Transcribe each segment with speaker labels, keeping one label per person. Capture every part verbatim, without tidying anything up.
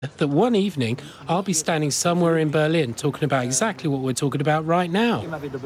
Speaker 1: that one evening I'll be standing somewhere in Berlin talking about exactly what we're talking about right now.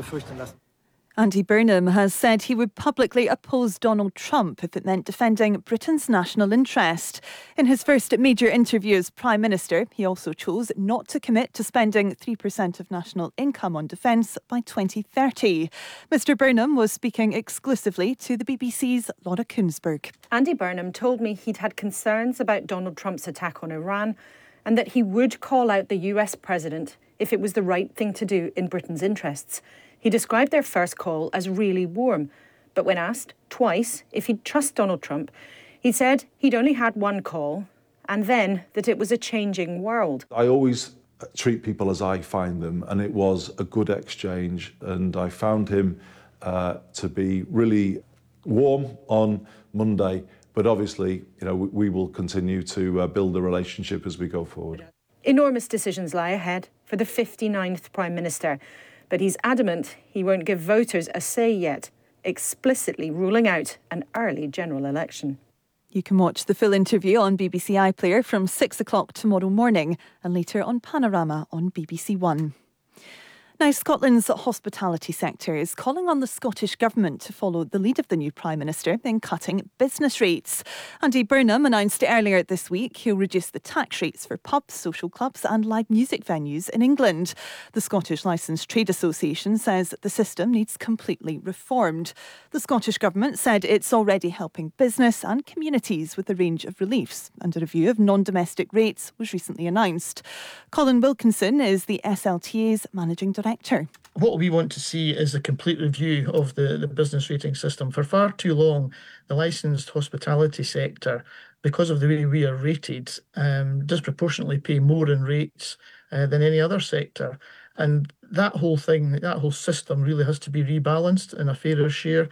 Speaker 2: Andy Burnham has said he would publicly oppose Donald Trump if it meant defending Britain's national interest. In his first major interview as Prime Minister, he also chose not to commit to spending three percent of national income on defence by twenty thirty. Mr Burnham was speaking exclusively to the B B C's Laura Kunsberg.
Speaker 3: Andy Burnham told me he'd had concerns about Donald Trump's attack on Iran and that he would call out the U S president if it was the right thing to do in Britain's interests. He described their first call as really warm, but when asked twice if he'd trust Donald Trump, he said he'd only had one call and then that it was a changing world.
Speaker 4: I always treat people as I find them, and it was a good exchange, and I found him uh, to be really warm on Monday, but obviously, you know, we, we will continue to uh, build a relationship as we go forward.
Speaker 3: Enormous decisions lie ahead for the fifty-ninth Prime Minister. But he's adamant he won't give voters a say yet, explicitly ruling out an early general election.
Speaker 2: You can watch the full interview on B B C iPlayer from six o'clock tomorrow morning and later on Panorama on B B C One. Now, Scotland's hospitality sector is calling on the Scottish Government to follow the lead of the new Prime Minister in cutting business rates. Andy Burnham announced earlier this week he'll reduce the tax rates for pubs, social clubs and live music venues in England. The Scottish Licensed Trade Association says the system needs completely reformed. The Scottish Government said it's already helping business and communities with a range of reliefs, and a review of non-domestic rates was recently announced. Colin Wilkinson is the S L T A's managing director.
Speaker 5: What we want to see is a complete review of the, the business rating system. For far too long, the licensed hospitality sector, because of the way we are rated, um, disproportionately pay more in rates uh, than any other sector. And that whole thing, that whole system really has to be rebalanced in a fairer share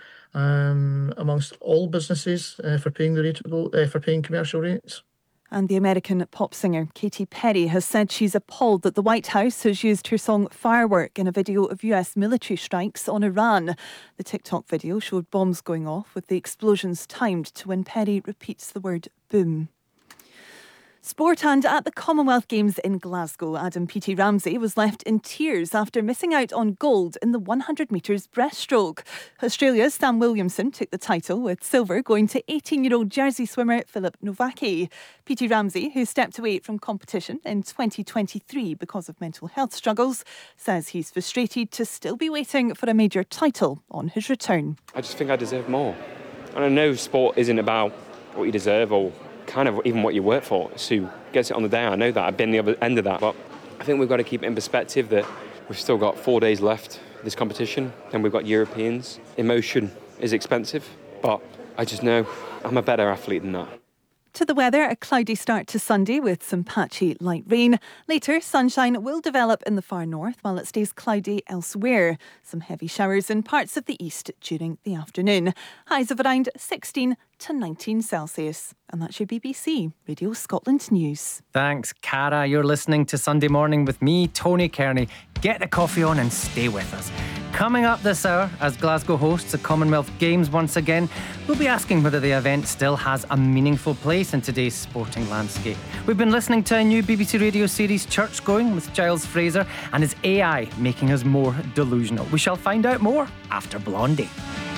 Speaker 5: um, amongst all businesses uh, for paying the rateable, uh, for paying commercial rates.
Speaker 2: And the American pop singer Katy Perry has said she's appalled that the White House has used her song Firework in a video of U S military strikes on Iran. The TikTok video showed bombs going off with the explosions timed to when Perry repeats the word boom. Sport, and at the Commonwealth Games in Glasgow, Adam Peaty Ramsey was left in tears after missing out on gold in the one hundred metres breaststroke. Australia's Sam Williamson took the title, with silver going to eighteen-year-old Jersey swimmer Filip Novacki. Peaty Ramsey, who stepped away from competition in twenty twenty-three because of mental health struggles, says he's frustrated to still be waiting for a major title on his return.
Speaker 6: I just think I deserve more. And I know sport isn't about what you deserve or kind of even what you work for. It's who gets it on the day. I know that. I've been the other end of that. But I think we've got to keep it in perspective that we've still got four days left this competition. Then we've got Europeans. Emotion is expensive, but I just know I'm a better athlete than that.
Speaker 2: To the weather, a cloudy start to Sunday with some patchy light rain. Later, sunshine will develop in the far north while it stays cloudy elsewhere. Some heavy showers in parts of the east during the afternoon. Highs of around sixteen to nineteen Celsius. And that's your B B C Radio Scotland News.
Speaker 7: Thanks, Cara. You're listening to Sunday Morning with me, Tony Kearney. Get the coffee on and stay with us. Coming up this hour, as Glasgow hosts the Commonwealth Games once again, we'll be asking whether the event still has a meaningful place in today's sporting landscape. We've been listening to a new B B C Radio series, Church Going, with Giles Fraser, and is A I making us more delusional? We shall find out more after Blondie.